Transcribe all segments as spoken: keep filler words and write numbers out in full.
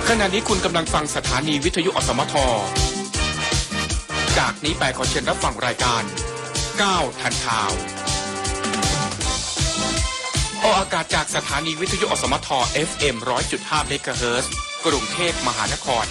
ขณะนี้คุณกำลังฟังสถานีวิทยุอสมทจากนี้ไปขอเชิญรับฟังรายการก้าวทันข่าวออกอากาศจากสถานีวิทยุอสมท เอฟ เอ็ม หนึ่งร้อยจุดห้า เมกะเฮิรตซ์ กรุงเทพมหานคร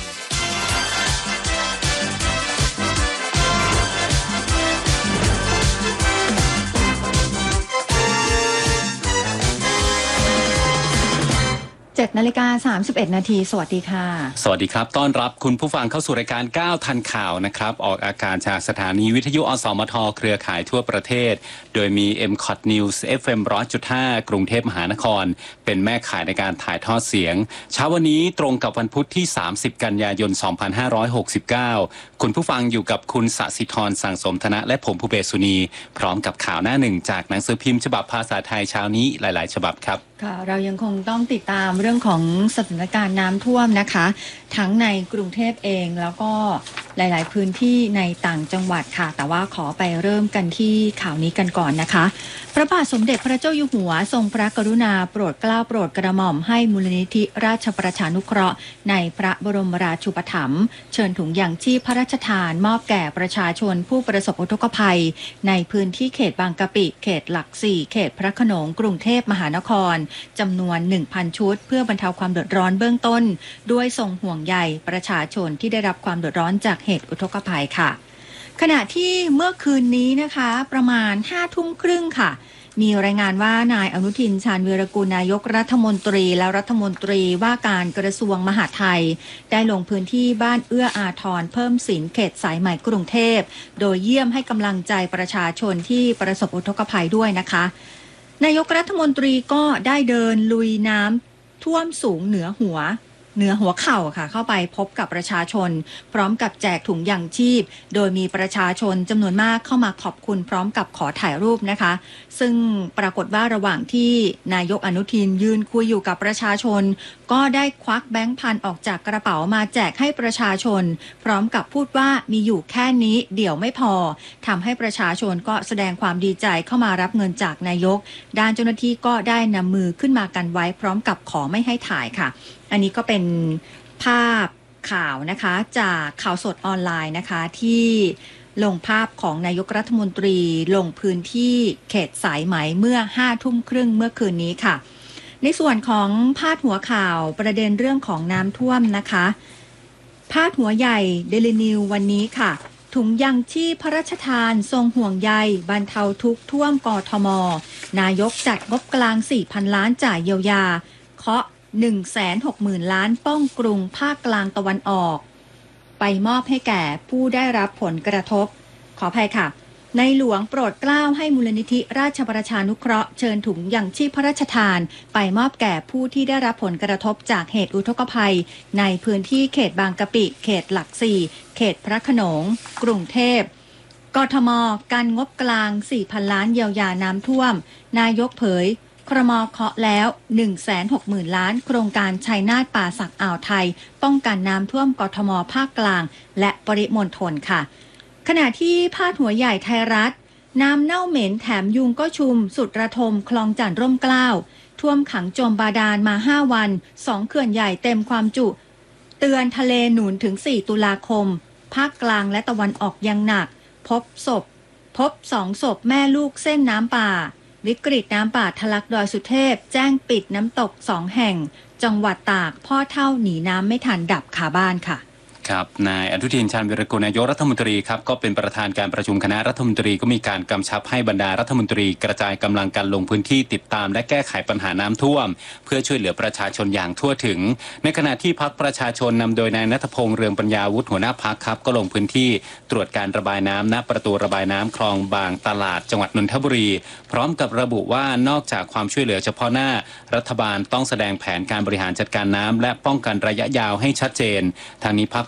เจ็ดนาฬิกาสามสิบเอ็ดนาทีสวัสดีค่ะสวัสดีครับต้อนรับคุณผู้ฟังเข้าสู่รายการก้าวทันข่าวนะครับออกอากาศจากสถานีวิทยุอสมทเครือข่ายทั่วประเทศโดยมี เอ็ม คอท News เอฟ เอ็ม หนึ่งร้อยจุดห้า กรุงเทพมหานครเป็นแม่ข่ายในการถ่ายทอดเสียงเช้าวันนี้ตรงกับวันพุธที่สามสิบกันยายนสองพันห้าร้อยหกสิบเก้าคุณผู้ฟังอยู่กับคุณสศิธรสั่งสมธนะและผมภูเบศสุนีพร้อมกับข่าวหน้าหนึ่งจากหนังสือพิมพ์ฉบับภาษาไทยเช้านี้หลายๆฉบับครับค่ะเรายังคงต้องติดตามเรื่องของสถานการณ์น้ำท่วมนะคะทั้งในกรุงเทพเองแล้วก็หลายๆพื้นที่ในต่างจังหวัดค่ะแต่ว่าขอไปเริ่มกันที่ข่าวนี้กันก่อนนะคะพระบาทสมเด็จพระเจ้าอยู่หัวทรงพระกรุณาโปรดเกล้าโปรดกระหม่อมให้มูลนิธิราชประชานุเคราะห์ในพระบรมราชูปถัมภ์เชิญถุงยางชีพพระราชทานมอบแก่ประชาชนผู้ประสบอุทกภัยในพื้นที่เขตบางกะปิเขตหลักสี่เขตพระโขนงกรุงเทพมหานครจำนวน หนึ่งพัน ชุดเพื่อบรรเทาความเดือดร้อนเบื้องต้นด้วยทรงห่วงใยประชาชนที่ได้รับความเดือดร้อนจากเหตุอุทกภัยค่ะขณะที่เมื่อคืนนี้นะคะประมาณห้าทุ่มครึ่งค่ะมีรายงานว่านายอนุทินชาญวีรกูลนายกรัฐมนตรีและรัฐมนตรีว่าการกระทรวงมหาดไทยได้ลงพื้นที่บ้านเอื้ออาทรเพิ่มสินเขตสายใหม่กรุงเทพโดยเยี่ยมให้กำลังใจประชาชนที่ประสบอุทกภัยด้วยนะคะนายกรัฐมนตรีก็ได้เดินลุยน้ำท่วมสูงเหนือหัวเหนือหัวเข่าค่ะเข้าไปพบกับประชาชนพร้อมกับแจกถุงยางชีพโดยมีประชาชนจำนวนมากเข้ามาขอบคุณพร้อมกับขอถ่ายรูปนะคะซึ่งปรากฏว่าระหว่างที่นายกอนุทินยืนคุยอยู่กับประชาชนก็ได้ควักแบงค์พันออกจากกระเป๋ามาแจกให้ประชาชนพร้อมกับพูดว่ามีอยู่แค่นี้เดี๋ยวไม่พอทำให้ประชาชนก็แสดงความดีใจเข้ามารับเงินจากนายกด้านเจ้าหน้าที่ก็ได้นำมือขึ้นมากันไว้พร้อมกับขอไม่ให้ถ่ายค่ะอันนี้ก็เป็นภาพข่าวนะคะจากข่าวสดออนไลน์นะคะที่ลงภาพของนายกรัฐมนตรีลงพื้นที่เขตสายไหมเมื่อห้าทุ่มครึ่งเมื่อคืนนี้ค่ะในส่วนของพาดหัวข่าวประเด็นเรื่องของน้ำท่วมนะคะพาดหัวใหญ่เดลินิววันนี้ค่ะถุงยางชีพพระราชทานทรงห่วงใยบรรเทาทุกข์ท่วมกทม.นายกจัดงบกลาง สี่พัน ล้านจ่ายเยียวยาเคาะหนึ่งแสนหกหมื่น ล้านป้องกรุงภาคกลางตะวันออกไปมอบให้แก่ผู้ได้รับผลกระทบขออภัยค่ะในหลวงโปรดเกล้าให้มูลนิธิราชประชานุเคราะห์เชิญถุงยางชีพพระราชทานไปมอบแก่ผู้ที่ได้รับผลกระทบจากเหตุอุทกภัยในพื้นที่เขตบางกะปิเขตหลักสี่เขตพระโขนงกรุงเทพกทม.การงบกลาง สี่พัน ล้านเยียวยาน้ำท่วมนายกเผยครม.เคาะแล้ว หนึ่งแสนหกหมื่น ล้านโครงการชัยนาทป่าสักอ่าวไทยป้องกันน้ำท่วมกทม.ภาคกลางและปริมณฑลค่ะขณะที่พาดหัวใหญ่ไทยรัฐน้ำเน่าเหม็นแถมยุงก็ชุมสุดระทมคลองจันทร์ร่มเกล้าท่วมขังจมบาดาลมาห้าวันสองเขื่อนใหญ่เต็มความจุเตือนทะเลหนุนถึงสี่ตุลาคมภาคกลางและตะวันออกยังหนักพบศพพบสองศพแม่ลูกเส้นน้ำป่าวิกฤตน้ำป่าทะลักดอยสุเทพแจ้งปิดน้ำตกสองแห่งจังหวัดตากพ่อเฒ่าหนีน้ำไม่ทันดับคาบ้านค่ะครับนายอนุทินชาญวีรกูลนายกรัฐมนตรีครับก็เป็นประธานการประชุมคณะรัฐมนตรีก็มีการกำชับให้บรรดารัฐมนตรีกระจายกำลังกันลงพื้นที่ติดตามและแก้ไขปัญหาน้ำท่วมเพื่อช่วยเหลือประชาชนอย่างทั่วถึงในขณะที่พรรคประชาชนนำโดยนายณัฐพงษ์เรืองปัญญาวุฒิหัวหน้าพรรคครับก็ลงพื้นที่ตรวจการระบายน้ำณประตูระบายน้ำคลองบางตลาดจังหวัดนนทบุรีพร้อมกับระบุว่านอกจากความช่วยเหลือเฉพาะหน้ารัฐบาลต้องแสดงแผนการบริหารจัดการน้ำและป้องกันระยะยาวให้ชัดเจนทางนี้พรรค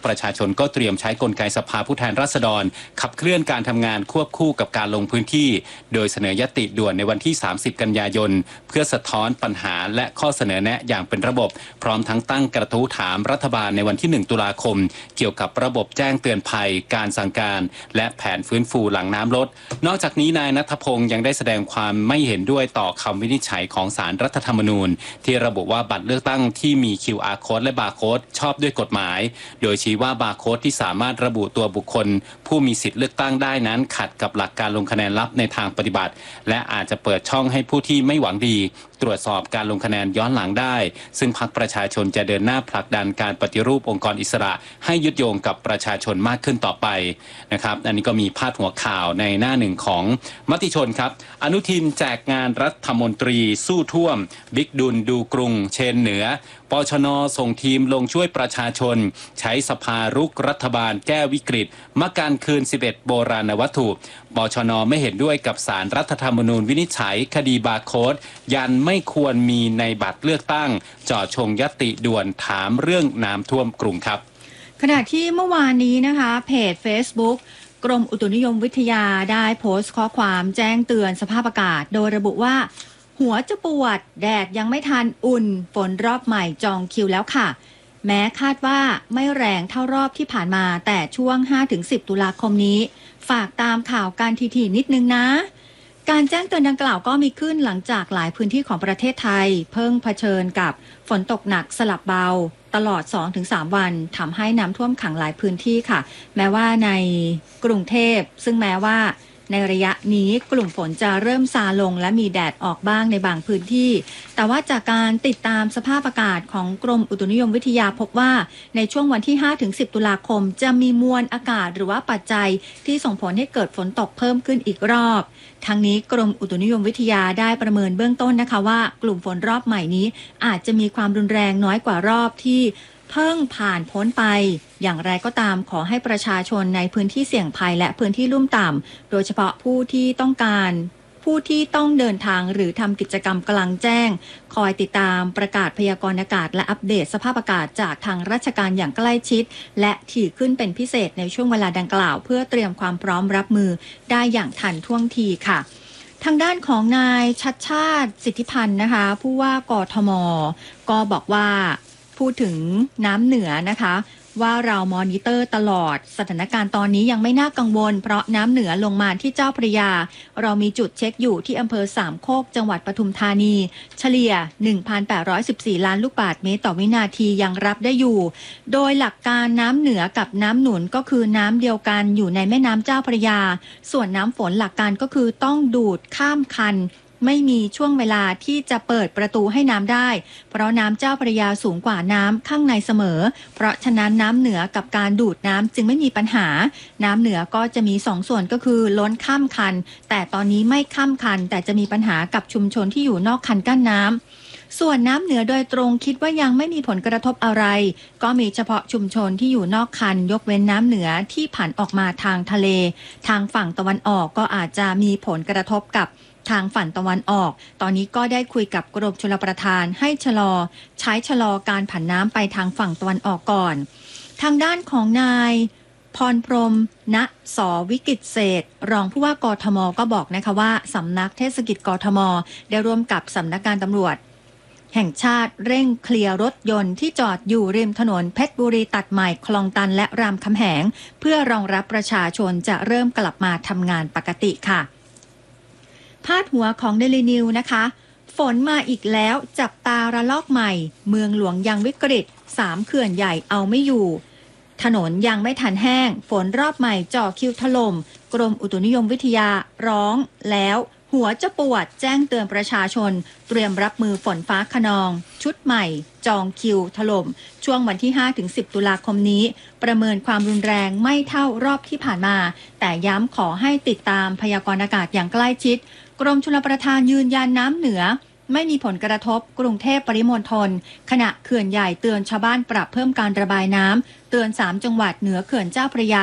ประชาชนก็เตรียมใช้กลไกสภาผู้แทนราษฎรขับเคลื่อนการทำงานควบคู่กับการลงพื้นที่โดยเสนอยติด่วนในวันที่สามสิบกันยายนเพื่อสะท้อนปัญหาและข้อเสนอแนะอย่างเป็นระบบพร้อมทั้งตั้งกระทู้ถามรัฐบาลในวันที่หนึ่งตุลาคมเกี่ยวกับระบบแจ้งเตือนภัยการสั่งการและแผนฟื้นฟูหลังน้ำลดนอกจากนี้นายณัฐพงศ์ยังได้แสดงความไม่เห็นด้วยต่อคำวินิจฉัยของศาลรัฐธรรมนูญที่ระบุว่าบัตรเลือกตั้งที่มี คิว อาร์ Code และบาร์โค้ดชอบด้วยกฎหมายโดยชี้ว่าบาร์โค้ดที่สามารถระบุตัวบุคคลผู้มีสิทธิ์เลือกตั้งได้นั้นขัดกับหลักการลงคะแนนลับในทางปฏิบัติและอาจจะเปิดช่องให้ผู้ที่ไม่หวังดีตรวจสอบการลงคะแนนย้อนหลังได้ซึ่งพรรคประชาชนจะเดินหน้าผลักดันการปฏิรูปองค์กรอิสระให้ยึดโยงกับประชาชนมากขึ้นต่อไปนะครับอันนี้ก็มีพาดหัวข่าวในหน้าหนึ่งของมติชนครับอนุทินแจกงานรัฐมนตรีสู้ท่วมบิ๊กดุลดูกรุงเชนเหนือปชน.ส่งทีมลงช่วยประชาชนใช้สภารุกรัฐบาลแก้วิกฤตมาการคืนสิบเอ็ดโบราณวัตถุปชน.ไม่เห็นด้วยกับศาลรัฐธรรมนูญวินิจฉัยคดีบาร์โค้ดยันไม่ควรมีในบัตรเลือกตั้งจ่อชงยติด่วนถามเรื่องน้ำท่วมกรุงครับขณะที่เมื่อวานนี้นะคะเพจ Facebook กรมอุตุนิยมวิทยาได้โพสต์ข้อความแจ้งเตือนสภาพอากาศโดยระบุว่าหัวจะปวดแดดยังไม่ทันอุ่นฝนรอบใหม่จองคิวแล้วค่ะแม้คาดว่าไม่แรงเท่ารอบที่ผ่านมาแต่ช่วง ห้าถึงสิบ ตุลาคมนี้ฝากตามข่าวการทีๆนิดนึงนะการแจ้งเตือนดังกล่าวก็มีขึ้นหลังจากหลายพื้นที่ของประเทศไทยเพิ่งเผชิญกับฝนตกหนักสลับเบาตลอด สองถึงสาม วันทำให้น้ำท่วมขังหลายพื้นที่ค่ะแม้ว่าในกรุงเทพซึ่งแม้ว่าในระยะนี้กลุ่มฝนจะเริ่มซาลงและมีแดดออกบ้างในบางพื้นที่แต่ว่าจากการติดตามสภาพอากาศของกรมอุตุนิยมวิทยาพบว่าในช่วงวันที่ ห้าถึงสิบ ตุลาคมจะมีมวลอากาศหรือว่าปัจจัยที่ส่งผลให้เกิดฝนตกเพิ่มขึ้นอีกรอบทั้งนี้กรมอุตุนิยมวิทยาได้ประเมินเบื้องต้นนะคะว่ากลุ่มฝนรอบใหม่นี้อาจจะมีความรุนแรงน้อยกว่ารอบที่เพิ่งผ่านพ้นไปอย่างไรก็ตามขอให้ประชาชนในพื้นที่เสี่ยงภัยและพื้นที่ลุ่มต่ำโดยเฉพาะผู้ที่ต้องการผู้ที่ต้องเดินทางหรือทำกิจกรรมกลางแจ้งคอยติดตามประกาศพยากรณ์อากาศและอัปเดตสภาพอากาศจากทางราชการอย่างใกล้ชิดและถี่ขึ้นเป็นพิเศษในช่วงเวลาดังกล่าวเพื่อเตรียมความพร้อมรับมือได้อย่างทันท่วงทีค่ะทางด้านของนายชัชชาติสิทธิพันธ์นะคะผู้ว่ากทม.ก็บอกว่าพูดถึงน้ำเหนือนะคะว่าเรามอนิเตอร์ตลอดสถานการณ์ตอนนี้ยังไม่น่ากังวลเพราะน้ำเหนือลงมาที่เจ้าพระยาเรามีจุดเช็คอยู่ที่อำเภอสามโคกจังหวัดปทุมธานีเฉลี่ย หนึ่งพันแปดร้อยสิบสี่ ล้านลูกบาศก์เมตรต่อวินาทียังรับได้อยู่โดยหลักการน้ำเหนือกับน้ำหนุนก็คือน้ำเดียวกันอยู่ในแม่น้ำเจ้าพระยาส่วนน้ำฝนหลักการก็คือต้องดูดข้ามคันไม่มีช่วงเวลาที่จะเปิดประตูให้น้ำได้เพราะน้ำเจ้าพระยาสูงกว่าน้ำข้างในเสมอเพราะฉะนั้นน้ำเหนือกับการดูดน้ำจึงไม่มีปัญหาน้ำเหนือก็จะมีสองส่วนก็คือล้นข้ามคันแต่ตอนนี้ไม่ข้ามคันแต่จะมีปัญหากับชุมชนที่อยู่นอกคันกั้นน้ำส่วนน้ำเหนือโดยตรงคิดว่ายังไม่มีผลกระทบอะไรก็มีเฉพาะชุมชนที่อยู่นอกคันยกเว้นน้ำเหนือที่ผ่านออกมาทางทะเลทางฝั่งตะวันออกก็อาจจะมีผลกระทบกับทางฝั่งตะวันออกตอนนี้ก็ได้คุยกับกรมชลประทานให้ชะลอใช้ชะลอการผันน้ำไปทางฝั่งตะวันออกก่อนทางด้านของนายพรพรหมณสวิกิตเศษรองผู้ว่ากทมก็บอกนะคะว่าสำนักเทศกิจกทมได้ร่วมกับสำนักงานตำรวจแห่งชาติเร่งเคลียร์รถยนต์ที่จอดอยู่ริมถนนเพชรบุรีตัดใหม่คลองตันและรามคำแหงเพื่อรองรับประชาชนจะเริ่มกลับมาทำงานปกติค่ะพาดหัวของ Daily News นะคะฝนมาอีกแล้วจับตาระลอกใหม่เมืองหลวงยังวิกฤตสามเขื่อนใหญ่เอาไม่อยู่ถนนยังไม่ทันแห้งฝนรอบใหม่จ่อคิวถล่มกรมอุตุนิยมวิทยาร้องแล้วหัวจะปวดแจ้งเตือนประชาชนเตรียมรับมือฝนฟ้าคะนองชุดใหม่จองคิวถล่มช่วงวันที่ ห้าถึงสิบ ตุลาคมนี้ประเมินความรุนแรงไม่เท่ารอบที่ผ่านมาแต่ย้ำขอให้ติดตามพยากรณ์อากาศอย่างใกล้ชิดกรมชลประทานยืนยันน้ำเหนือไม่มีผลกระทบกรุงเทพปริมณฑลขณะเขื่อนใหญ่เตือนชาวบ้านปรับเพิ่มการระบายน้ำเตือนสามจังหวัดเหนือเขื่อนเจ้าพระยา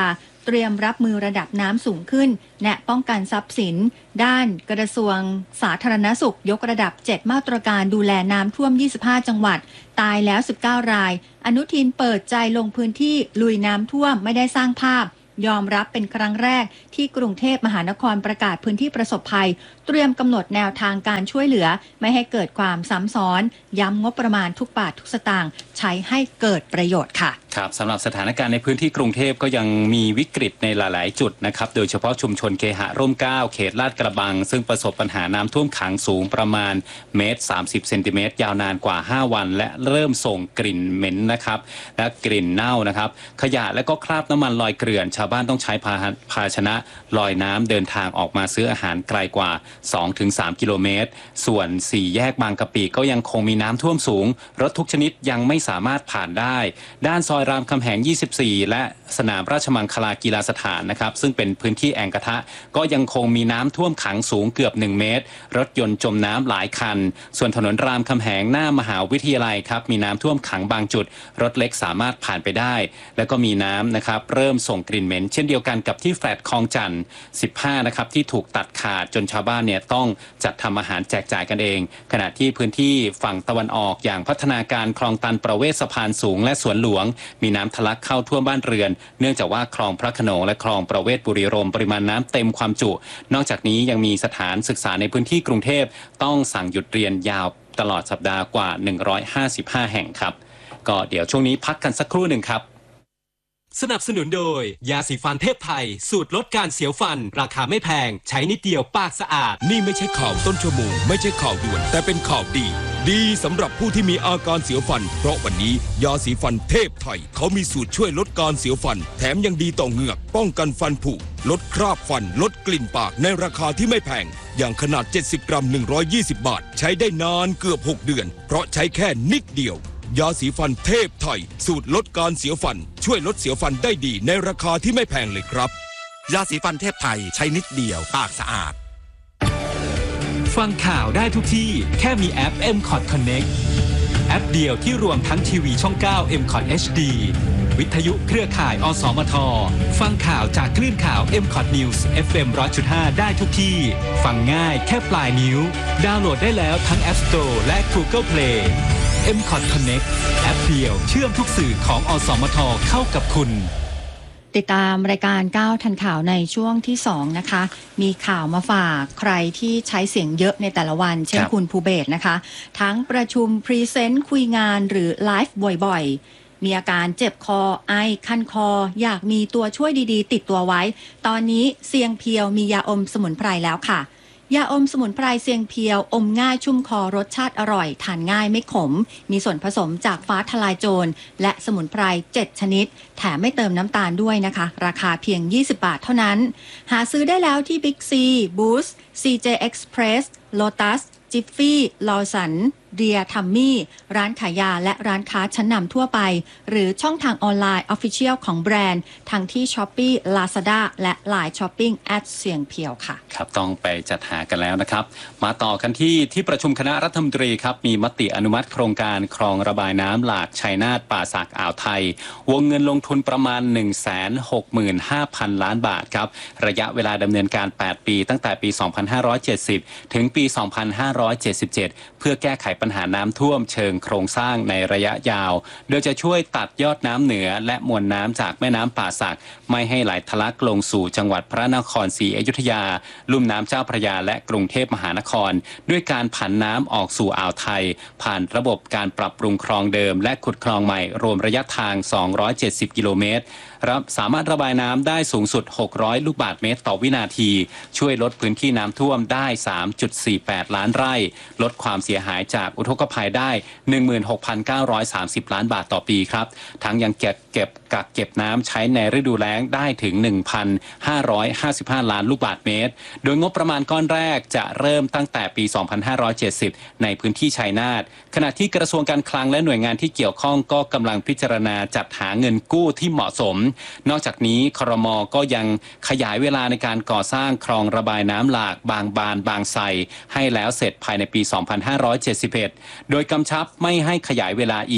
เตรียมรับมือระดับน้ำสูงขึ้นแนะป้องกันทรัพย์สินด้านกระทรวงสาธารณสุขยกระดับเจ็ดมาตรการดูแลน้ำท่วมยี่สิบห้าจังหวัดตายแล้วสิบเก้ารายอนุทินเปิดใจลงพื้นที่ลุยน้ำท่วมไม่ได้สร้างภาพยอมรับเป็นครั้งแรกที่กรุงเทพมหานครประกาศพื้นที่ประสบภัยเตรียมกำหนดแนวทางการช่วยเหลือไม่ให้เกิดความซ้ำซ้อนย้ำงบประมาณทุกบาททุกสตางค์ใช้ให้เกิดประโยชน์ค่ะครับสำหรับสถานการณ์ในพื้นที่กรุงเทพก็ยังมีวิกฤตในหลายๆจุดนะครับโดยเฉพาะชุมชนเคหะร่มเกล้าเขตลาดกระบังซึ่งประสบปัญหาน้ำท่วมขังสูงประมาณเมตรสามสิบเซนติเมตรยาวนานกว่าห้าวันและเริ่มส่งกลิ่นเหม็นนะครับและกลิ่นเน่านะครับขยะและก็คราบน้ำมันลอยเกลื่อนชาวบ้านต้องใช้พาภาชนะลอยน้ำเดินทางออกมาซื้ออาหารไกลกว่า สองถึงสาม กิโลเมตรส่วนสี่แยกบางกะปิก็ยังคงมีน้ำท่วมสูงรถทุกชนิดยังไม่สามารถผ่านได้ด้านซอยรามคำแหงยี่สิบสี่และสนามราชมังคลากีฬาสถานนะครับซึ่งเป็นพื้นที่แอ่งกระทะก็ยังคงมีน้ำท่วมขังสูงเกือบหนึ่งเมตรรถยนต์จมน้ำหลายคันส่วนถนนรามคำแหงหน้ามหาวิทยาลัยครับมีน้ำท่วมขังบางจุดรถเล็กสามารถผ่านไปได้แล้วก็มีน้ำนะครับเริ่มส่งกลิ่นเหม็นเช่นเดียวกันกับที่แฟลตคลองจันทร์สิบห้านะครับที่ถูกตัดขาดจนชาวบ้านเนี่ยต้องจัดทำอาหารแจกจ่ายกันเองขณะที่พื้นที่ฝั่งตะวันออกอย่างพัฒนาการคลองตันประเวศสะพานสูงและสวนหลวงมีน้ำทะลักเข้าท่วมบ้านเรือนเนื่องจากว่าคลองพระโขนงและคลองประเวศบุรีรมย์ปริมาณน้ำเต็มความจุนอกจากนี้ยังมีสถานศึกษาในพื้นที่กรุงเทพต้องสั่งหยุดเรียนยาวตลอดสัปดาห์กว่าหนึ่งร้อยห้าสิบห้าแห่งครับก็เดี๋ยวช่วงนี้พักกันสักครู่หนึ่งครับสนับสนุนโดยยาสีฟันเทพไทยสูตรลดการเสียวฟันราคาไม่แพงใช้นิดเดียวปากสะอาดนี่ไม่ใช่ข่าวต้นชั่วโมงไม่ใช่ข่าวด่วนแต่เป็นข่าวดีดีสำหรับผู้ที่มีอาการเสียวฟันเพราะวันนี้ยาสีฟันเทพไทยเขามีสูตรช่วยลดการเสียวฟันแถมยังดีต่อเหงือกป้องกันฟันผุลดคราบฟันลดกลิ่นปากในราคาที่ไม่แพงอย่างขนาดเจ็ดสิบกรัมหนึ่งร้อยยี่สิบบาทใช้ได้นานเกือบหกเดือนเพราะใช้แค่นิดเดียวยาสีฟันเทพไทยสูตรลดการเสียวฟันช่วยลดเสียวฟันได้ดีในราคาที่ไม่แพงเลยครับยาสีฟันเทพไทยใช้นิดเดียวปากสะอาดฟังข่าวได้ทุกที่แค่มีแอป เอ็ม คอท Connect แอปเดียวที่รวมทั้งทีวีช่องเก้า เอ็ม คอท เอช ดี วิทยุเครือข่ายอสมทฟังข่าวจากคลื่นข่าว เอ็ม คอท News เอฟ เอ็ม หนึ่งร้อยจุดห้า ได้ทุกที่ฟังง่ายแค่ปลายนิ้วดาวน์โหลดได้แล้วทั้ง App Store และ Google Play เอ็ม คอท Connect แอปเดียวเชื่อมทุกสื่อของอสมทเข้ากับคุณติดตามรายการเก้าทันข่าวในช่วงที่สองนะคะมีข่าวมาฝากใครที่ใช้เสียงเยอะในแต่ละวันเช่นคุณภูเบศนะคะทั้งประชุมพรีเซนต์คุยงานหรือไลฟ์บ่อยๆมีอาการเจ็บคอไอคันคออยากมีตัวช่วยดีๆติดตัวไว้ตอนนี้เซียงเพียวมียาอมสมุนไพรแล้วค่ะยาอมสมุนไพรเซียงเพียวอมง่ายชุ่มคอรสชาติอร่อยทานง่ายไม่ขมมีส่วนผสมจากฟ้าทลายโจรและสมุนไพรเจ็ดชนิดแถมไม่เติมน้ำตาลด้วยนะคะราคาเพียงยี่สิบบาทเท่านั้นหาซื้อได้แล้วที่ Big C Boost ซี เจ Express Lotus จิฟฟี่ลอสันเดียทัมมี่ร้านขายยาและร้านค้าชั้นนำทั่วไปหรือช่องทางออนไลน์ Official ของแบรนด์ทั้งที่ Shopee Lazada และ ไลน์ Shopping แอท เสียงเพียวค่ะครับต้องไปจัดหากันแล้วนะครับมาต่อกันที่ที่ประชุมคณะรัฐมนตรีครับมีมติอนุมัติโครงการคลองระบายน้ำหลากชัยนาทป่าสักอ่าวไทยวงเงินลงทุนประมาณ หนึ่งแสนหกหมื่นห้าพัน ล้านบาทครับระยะเวลาดำเนินการแปดปีตั้งแต่ปี สองพันห้าร้อยเจ็ดสิบ ถึงปี สองพันห้าร้อยเจ็ดสิบเจ็ด เพื่อแก้ไขปัญหาน้ำท่วมเชิงโครงสร้างในระยะยาวโดยจะช่วยตัดยอดน้ำเหนือและมวลน้ำจากแม่น้ำป่าสักไม่ให้ไหลทะลักลงสู่จังหวัดพระนครศรีอยุธยาลุ่มน้ำเจ้าพระยาและกรุงเทพมหานครด้วยการผันน้ำออกสู่อ่าวไทยผ่านระบบการปรับปรุงคลองเดิมและขุดคลองใหม่รวมระยะทางสองร้อยเจ็ดสิบกิโลเมตรรับสามารถระบายน้ำได้สูงสุดหกร้อยลูกบาศก์เมตรต่อวินาทีช่วยลดพื้นที่น้ำท่วมได้ สามจุดสี่แปด ล้านไร่ลดความเสียหายจากอุทกภัยได้ หนึ่งหมื่นหกพันเก้าร้อยสามสิบ ล้านบาทต่อปีครับทั้งยังเก็บเก็บกักเก็บน้ำใช้ในฤดูแล้งได้ถึง หนึ่งพันห้าร้อยห้าสิบห้า ล้านลูกบาศก์เมตรโดยงบประมาณก้อนแรกจะเริ่มตั้งแต่ปี สองพันห้าร้อยเจ็ดสิบ ในพื้นที่ชัยนาทขณะที่กระทรวงการคลังและหน่วยงานที่เกี่ยวข้องก็กำลังพิจารณาจัดหาเงินกู้ที่เหมาะสมนอกจากนี้ครม.ก็ยังขยายเวลาในการก่อสร้างคลองระบายน้ำหลากบางบานบางไทรให้แล้วเสร็จภายในปี สองพันห้าร้อยเจ็ดสิบเอ็ด โดยกำชับไม่ให้ขยายเวลาอีก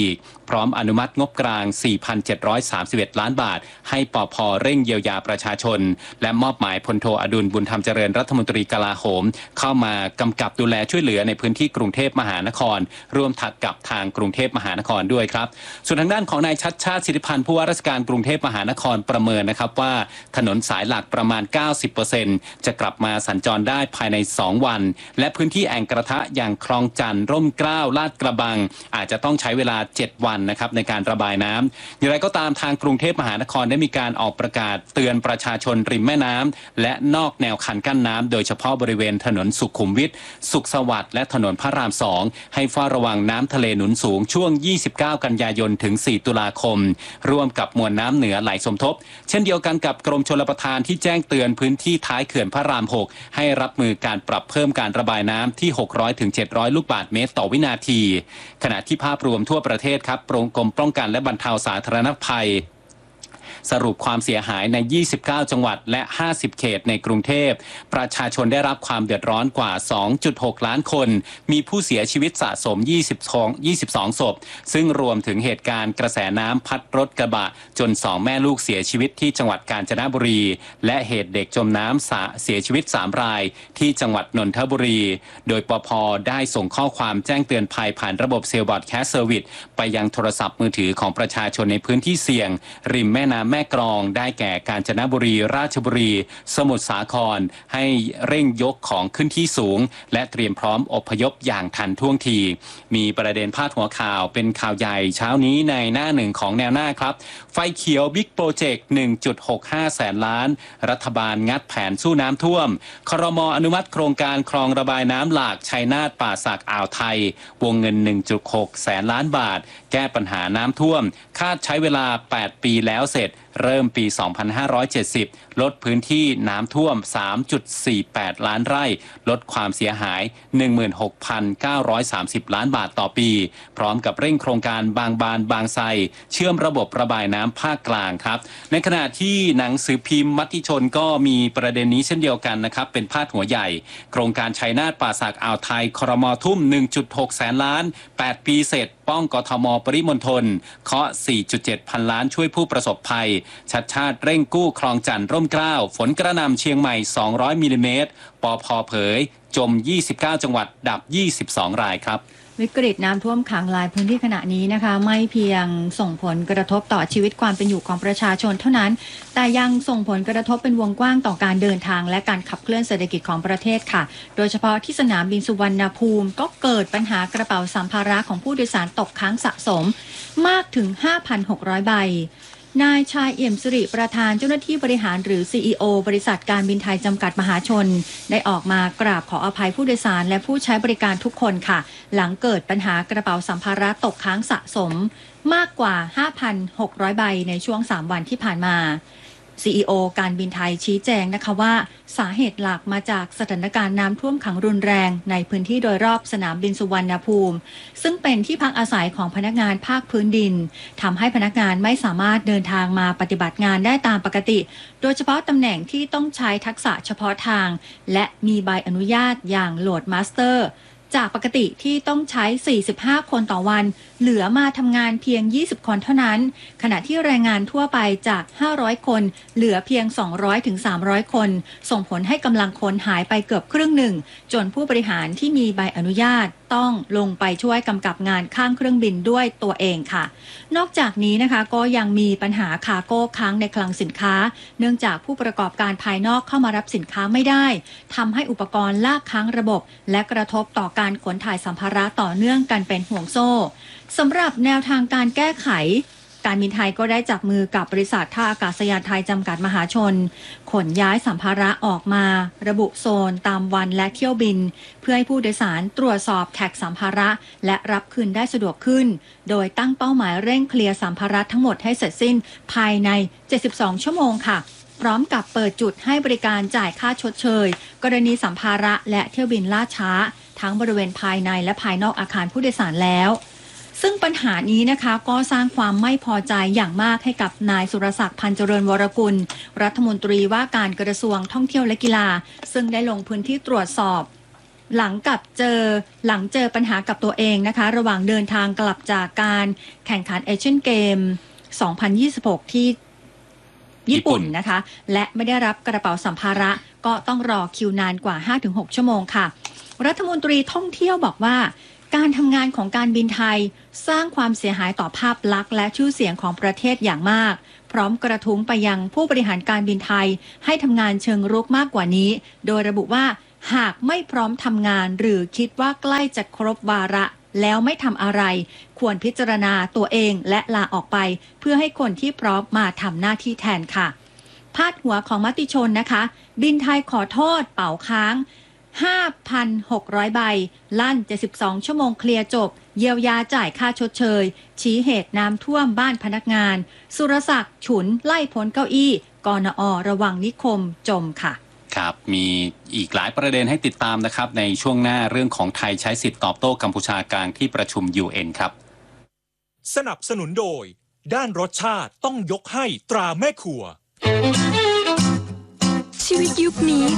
พร้อมอนุมัติงบกลาง สี่พันเจ็ดร้อยสามสิบเอ็ด ล้านบาทให้ปภ.เร่งเยียวยาประชาชนและมอบหมายพลโทอดุลบุญธรรมเจริญรัฐมนตรีกลาโหมเข้ามากำกับดูแลช่วยเหลือในพื้นที่กรุงเทพมหานครร่วมถัดกับทางกรุงเทพมหานครด้วยครับส่วนทางด้านของนายชัชชาติสิทธิพันธ์ผู้ว่าราชการกรุงเทพมหานครประเมินนะครับว่าถนนสายหลักประมาณ เก้าสิบเปอร์เซ็นต์ จะกลับมาสัญจรได้ภายในสองวันและพื้นที่แอ่งกระทะอย่างคลองจันทร์ร่มเกล้าลาดกระบังอาจจะต้องใช้เวลาเจ็ดวันนะครับในการระบายน้ำอย่างไรก็ตามทางกรุงเทพมหานครได้มีการออกประกาศเตือนประชาชนริมแม่น้ำและนอกแนวคันกั้นน้ำโดยเฉพาะบริเวณถนนสุขุมวิทสุขสวัสดิ์และถนนพระรามสองให้เฝ้าระวังน้ำทะเลหนุนสูงช่วงยี่สิบเก้ากันยายนถึงสี่ตุลาคมร่วมกับมวลน้ำเหนือไหลสมทบเช่นเดียวกันกับกรมชลประทานที่แจ้งเตือนพื้นที่ท้ายเขื่อนพระรามหกให้รับมือการปรับเพิ่มการระบายน้ำที่หกร้อยถึงเจ็ดร้อยลูกบาศก์เมตรต่อวินาทีขณะที่ภาพรวมทั่วประเทศครับกรมป้องกันและบรรเทาสาธารณภัยสรุปความเสียหายในยี่สิบเก้าจังหวัดและห้าสิบเขตในกรุงเทพประชาชนได้รับความเดือดร้อนกว่า สองจุดหก ล้านคนมีผู้เสียชีวิตสะสมยี่สิบสอง ยี่สิบสองศพซึ่งรวมถึงเหตุการณ์กระแสน้ำพัดรถกระบะจนสองแม่ลูกเสียชีวิตที่จังหวัดกาญจนบุรีและเหตุเด็กจมน้ำเสียชีวิตสามรายที่จังหวัดนนทบุรีโดยปภ.ได้ส่งข้อความแจ้งเตือนภัยผ่านระบบเซลบอร์ดแคสเซอร์วิสไปยังโทรศัพท์มือถือของประชาชนในพื้นที่เสี่ยงริมแม่น้ำแม่กลองได้แก่กาญจนบุรีราชบุรีสมุทรสาครให้เร่งยกของขึ้นที่สูงและเตรียมพร้อมอพยพอย่างทันท่วงทีมีประเด็นพาดหัวข่าวเป็นข่าวใหญ่เช้านี้ในหน้าหนึ่งของแนวหน้าครับไฟเขียวบิ๊กโปรเจกต์ หนึ่งจุดหกห้า แสนล้านรัฐบาลงัดแผนสู้น้ำท่วมครม.อนุมัติโครงการคลองระบายน้ำหลากชัยนาทป่าสักอ่าวไทยวงเงิน หนึ่งจุดหก แสนล้านบาทแก้ปัญหาน้ำท่วมคาดใช้เวลาแปดปีแล้วเสร็จเริ่มปี สองพันห้าร้อยเจ็ดสิบ ลดพื้นที่น้ำท่วม สามจุดสี่แปด ล้านไร่ลดความเสียหาย หนึ่งหมื่นหกพันเก้าร้อยสามสิบ ล้านบาทต่อปีพร้อมกับเร่งโครงการบางบานบางไทรเชื่อมระบบระบายน้ำภาคกลางครับในขณะที่หนังสือพิมพ์มติชนก็มีประเด็นนี้เช่นเดียวกันนะครับเป็นพาดหัวใหญ่โครงการชัยนาทป่าสักอ่าวไทยครม.ทุ่ม หนึ่งจุดหก แสนล้านแปดปีเสร็จป้องกทม.ปริมณฑลเคาะ สี่จุดเจ็ด พันล้านช่วยผู้ประสบภัยชัดชาติเร่งกู้คลองจันทร์ร่มเกล้าฝนกระหน่ำเชียงใหม่สองร้อยมิลลิเมตรปภ.เผยจมยี่สิบเก้าจังหวัดดับยี่สิบสองรายครับวิกฤตน้ำท่วมขังหลายพื้นที่ขณะนี้นะคะไม่เพียงส่งผลกระทบต่อชีวิตความเป็นอยู่ของประชาชนเท่านั้นแต่ยังส่งผลกระทบเป็นวงกว้างต่อการเดินทางและการขับเคลื่อนเศรษฐกิจของประเทศค่ะโดยเฉพาะที่สนามบินสุวรรณภูมิก็เกิดปัญหากระเป๋าสัมภาระของผู้โดยสารตกค้างสะสมมากถึง ห้าพันหกร้อย ใบนายชายเอี่ยมสิริประธานเจ้าหน้าที่บริหารหรือ ซี อี โอ บริษัทการบินไทยจำกัดมหาชนได้ออกมากราบขออภัยผู้โดยสารและผู้ใช้บริการทุกคนค่ะหลังเกิดปัญหากระเป๋าสัมภาระตกค้างสะสมมากกว่า ห้าพันหกร้อย ใบในช่วงสามวันที่ผ่านมา ซี อี โอ การบินไทยชี้แจงนะคะว่าสาเหตุหลักมาจากสถานการณ์น้ำท่วมขังรุนแรงในพื้นที่โดยรอบสนามบินสุวรรณภูมิซึ่งเป็นที่พักอาศัยของพนักงานภาคพื้นดินทำให้พนักงานไม่สามารถเดินทางมาปฏิบัติงานได้ตามปกติโดยเฉพาะตำแหน่งที่ต้องใช้ทักษะเฉพาะทางและมีใบอนุญาตอย่างโหลดมาสเตอร์จากปกติที่ต้องใช้สี่สิบห้าคนต่อวันเหลือมาทำงานเพียงยี่สิบคนเท่านั้นขณะที่แรงงานทั่วไปจากห้าร้อยคนเหลือเพียงสองร้อยถึงสามร้อยคนส่งผลให้กำลังคนหายไปเกือบครึ่งหนึ่งจนผู้บริหารที่มีใบอนุญาตต้องลงไปช่วยกำกับงานข้างเครื่องบินด้วยตัวเองค่ะนอกจากนี้นะคะก็ยังมีปัญหาคาร์โก้ค้างในคลังสินค้าเนื่องจากผู้ประกอบการภายนอกเข้ามารับสินค้าไม่ได้ทำให้อุปกรณ์ลากค้างระบบและกระทบต่อการขนถ่ายสัมภาระต่อเนื่องกันเป็นห่วงโซ่สำหรับแนวทางการแก้ไขการบินไทยก็ได้จับมือกับบริษัทท่าอากาศยานไทยจำกัดมหาชนขนย้ายสัมภาระออกมาระบุโซนตามวันและเที่ยวบินเพื่อให้ผู้โดยสารตรวจสอบแท็กสัมภาระและรับคืนได้สะดวกขึ้นโดยตั้งเป้าหมายเร่งเคลียร์สัมภาระทั้งหมดให้เสร็จสิ้นภายในเจ็ดสิบสองชั่วโมงค่ะพร้อมกับเปิดจุดให้บริการจ่ายค่าชดเชยกรณีสัมภาระและเที่ยวบินล่าช้าทั้งบริเวณภายในและภายนอกอาคารผู้โดยสารแล้วซึ่งปัญหานี้นะคะก็สร้างความไม่พอใจอย่างมากให้กับนายสุรศักดิ์พันเจริญวรกุลรัฐมนตรีว่าการกระทรวงท่องเที่ยวและกีฬาซึ่งได้ลงพื้นที่ตรวจสอบหลังกับเจอหลังเจอปัญหากับตัวเองนะคะระหว่างเดินทางกลับจากการแข่งขันเอเชียนเกม สองพันยี่สิบหก ที่ญี่ปุ่นนะคะและไม่ได้รับกระเป๋าสัมภาระก็ต้องรอคิวนานกว่า ห้าถึงหก ชั่วโมงค่ะรัฐมนตรีท่องเที่ยวบอกว่าการทำงานของการบินไทยสร้างความเสียหายต่อภาพลักษณ์และชื่อเสียงของประเทศอย่างมากพร้อมกระทุ้งไปยังผู้บริหารการบินไทยให้ทำงานเชิงรุกมากกว่านี้โดยระบุว่าหากไม่พร้อมทำงานหรือคิดว่าใกล้จะครบวาระแล้วไม่ทำอะไรควรพิจารณาตัวเองและลาออกไปเพื่อให้คนที่พร้อมมาทำหน้าที่แทนค่ะพาดหัวของมติชนนะคะบินไทยขอโทษเป๋าค้าง ห้าพันหกร้อย ใบลั่นเจ็ดสิบสองชั่วโมงเคลียร์จบเยียวยาจ่ายค่าชดเชยชี้เหตุน้ำท่วมบ้านพนักงานสุรศักดิ์ฉุนไล่พ้นเก้าอี้กนอระวังนิคมจมค่ะครับมีอีกหลายประเด็นให้ติดตามนะครับในช่วงหน้าเรื่องของไทยใช้สิทธิ์ตอบโต้กัมพูชากลางที่ประชุม ยู เอ็น ครับสนับสนุนโดยด้านรสชาติต้องยกให้ตราแม่ครัวชีวิตยุคนี้